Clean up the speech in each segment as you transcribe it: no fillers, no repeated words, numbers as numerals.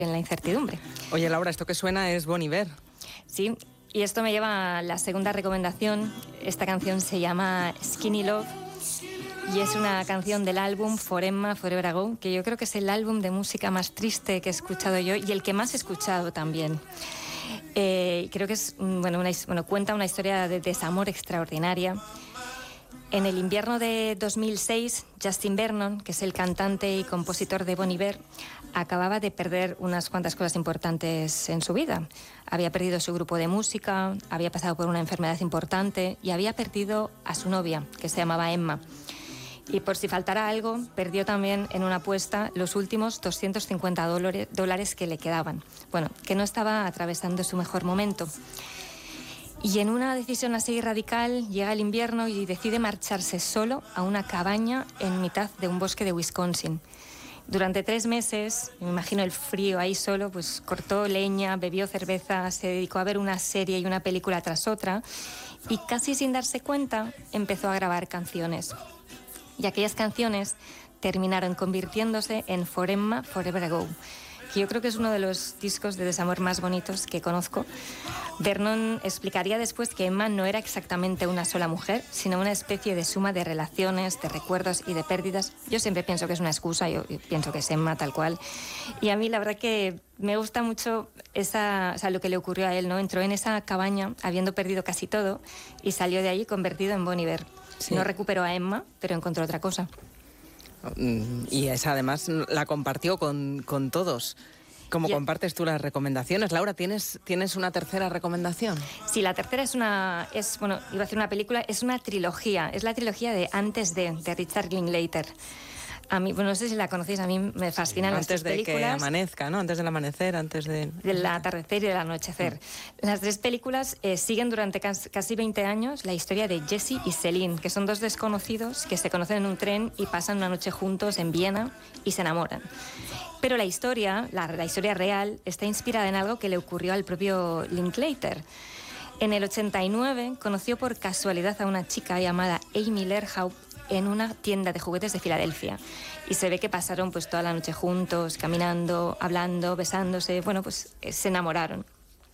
en la incertidumbre. Oye, Laura, esto que suena es Bon Iver. Sí, y esto me lleva a la segunda recomendación. Esta canción se llama Skinny Love y es una canción del álbum For Emma Forever Ago, que yo creo que es el álbum de música más triste que he escuchado yo y el que más he escuchado también. Creo que es, cuenta una historia de desamor extraordinaria. En el invierno de 2006, Justin Vernon, que es el cantante y compositor de Bon Iver, acababa de perder unas cuantas cosas importantes en su vida. Había perdido su grupo de música, había pasado por una enfermedad importante y había perdido a su novia, que se llamaba Emma. Y por si faltara algo, perdió también en una apuesta los últimos $250 que le quedaban. Bueno, que no estaba atravesando su mejor momento. Y en una decisión así radical, llega el invierno y decide marcharse solo a una cabaña en mitad de un bosque de Wisconsin. Durante 3 meses, me imagino el frío ahí solo, pues cortó leña, bebió cerveza, se dedicó a ver una serie y una película tras otra y casi sin darse cuenta empezó a grabar canciones. Y aquellas canciones terminaron convirtiéndose en For Emma Forever Ago, que yo creo que es uno de los discos de desamor más bonitos que conozco. Vernon explicaría después que Emma no era exactamente una sola mujer, sino una especie de suma de relaciones, de recuerdos y de pérdidas. Yo siempre pienso que es una excusa, yo pienso que es Emma tal cual. Y a mí la verdad que me gusta mucho lo que le ocurrió a él, ¿no? Entró en esa cabaña habiendo perdido casi todo y salió de allí convertido en Bon Iver. Sí. No recuperó a Emma, pero encontró otra cosa. Y esa además la compartió con todos. ¿Cómo compartes tú las recomendaciones? Laura, ¿tienes una tercera recomendación? Sí, la tercera iba a hacer una película, es una trilogía. Es la trilogía de Antes de Richard Linklater. A mí, no sé si la conocéis, a mí me fascinan las 3 películas. Antes de que amanezca, ¿no? Antes del amanecer, antes del atardecer y del anochecer. Las 3 películas siguen durante casi 20 años la historia de Jesse y Celine, que son 2 desconocidos que se conocen en un tren y pasan una noche juntos en Viena y se enamoran. Pero la historia real, está inspirada en algo que le ocurrió al propio Linklater. En el 89 conoció por casualidad a una chica llamada Amy Lerhaupt en una tienda de juguetes de Filadelfia. Y se ve que pasaron pues toda la noche juntos, caminando, hablando, besándose. Se enamoraron.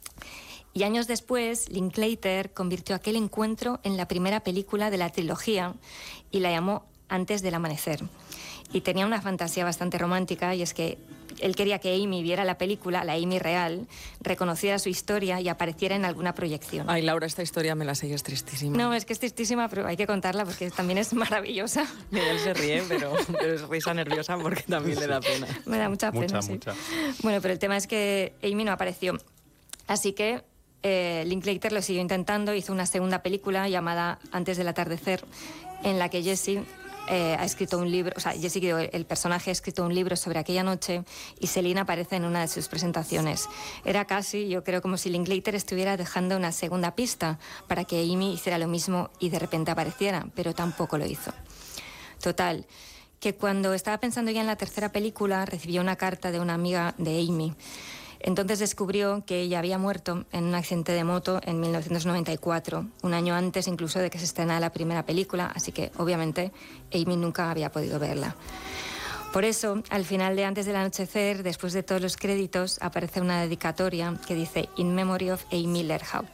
Y años después, Linklater convirtió aquel encuentro en la primera película de la trilogía y la llamó Antes del amanecer. Y tenía una fantasía bastante romántica, y es que él quería que Amy viera la película, la Amy real, reconociera su historia y apareciera en alguna proyección. Ay, Laura, esta historia me la sé, es tristísima. No, es que es tristísima, pero hay que contarla porque también es maravillosa. Miguel se ríe, pero es risa nerviosa porque también le da pena. Me da mucha pena, mucha. Bueno, pero el tema es que Amy no apareció. Así que Linklater lo siguió intentando, hizo una segunda película llamada Antes del atardecer, en la que Jesse ha escrito un libro, el personaje ha escrito un libro sobre aquella noche y Celine aparece en una de sus presentaciones. Era casi, yo creo, como si Linklater estuviera dejando una segunda pista para que Amy hiciera lo mismo y de repente apareciera, pero tampoco lo hizo. Total, que cuando estaba pensando ya en la tercera película, recibió una carta de una amiga de Amy. Entonces descubrió que ella había muerto en un accidente de moto en 1994, un año antes incluso de que se estrenara la primera película, así que obviamente Amy nunca había podido verla. Por eso, al final de Antes del anochecer, después de todos los créditos, aparece una dedicatoria que dice In Memory of Amy Lerhaupt.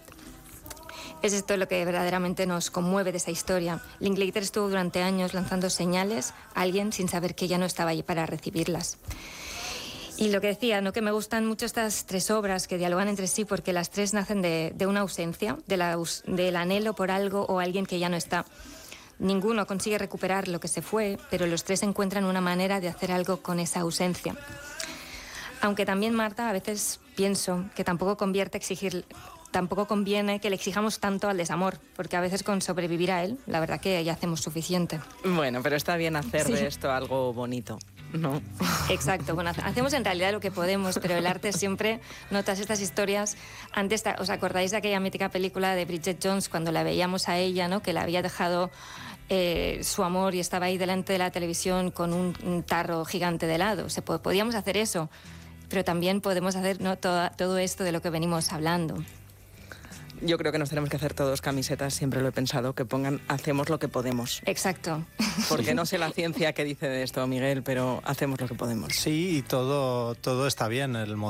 Es esto lo que verdaderamente nos conmueve de esa historia. Linklater estuvo durante años lanzando señales a alguien sin saber que ella no estaba allí para recibirlas. Y lo que decía, ¿no? Que me gustan mucho estas 3 obras que dialogan entre sí porque las 3 nacen de una ausencia, del anhelo por algo o alguien que ya no está. Ninguno consigue recuperar lo que se fue, pero los 3 encuentran una manera de hacer algo con esa ausencia. Aunque también, Marta, a veces pienso que tampoco conviene que le exijamos tanto al desamor, porque a veces con sobrevivir a él, la verdad que ya hacemos suficiente. Bueno, pero está bien hacer de esto algo bonito, ¿no? Exacto, hacemos en realidad lo que podemos, pero el arte siempre, notas estas historias. Antes, ¿os acordáis de aquella mítica película de Bridget Jones cuando la veíamos a ella, ¿no? Que le había dejado su amor y estaba ahí delante de la televisión con un tarro gigante de helado? Podíamos hacer eso, pero también podemos hacer, ¿no? todo esto de lo que venimos hablando. Yo creo que nos tenemos que hacer todos camisetas, siempre lo he pensado, que pongan hacemos lo que podemos. Exacto. Porque no sé la ciencia que dice de esto, Miguel, pero hacemos lo que podemos. Sí, y todo está bien. El